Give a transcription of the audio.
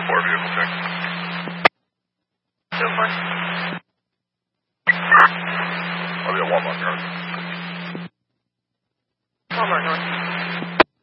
4 vehicle check. 2-4. I'll be at Walmart North. Walmart North.